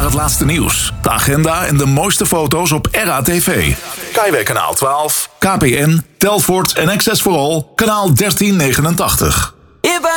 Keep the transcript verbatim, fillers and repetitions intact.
naar het laatste nieuws, de agenda en de mooiste foto's op R A T V. Kaiweg kanaal twaalf, K P N, Telfort en Access for All, kanaal dertien negenentachtig.